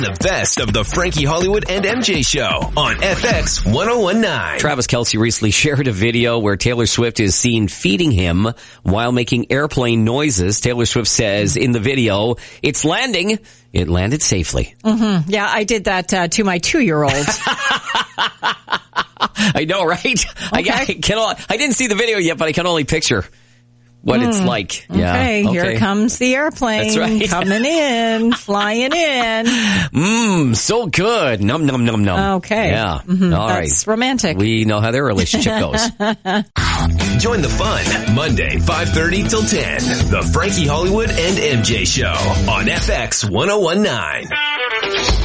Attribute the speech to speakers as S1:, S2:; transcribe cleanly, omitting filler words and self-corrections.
S1: The best of the Frankie Hollywood and MJ show on FX 1019.
S2: Travis Kelce recently shared a video where Taylor Swift is seen feeding him while making airplane noises. Taylor Swift says in the video, it's landing. It landed safely.
S3: Mm-hmm. Yeah, I did that to my 2-year-old.
S2: I know, right?
S3: Okay.
S2: I didn't see the video yet, but I can only picture what it's like. Yeah.
S3: Okay, here comes the airplane.
S2: That's right.
S3: Coming in, flying in.
S2: So good. Num, num, num, num.
S3: Okay.
S2: Yeah.
S3: Mm-hmm.
S2: All right.
S3: That's romantic.
S2: We know how their relationship goes.
S1: Join the fun Monday, 5:30 till 10. The Frankie Hollywood and MJ show on FX 1019.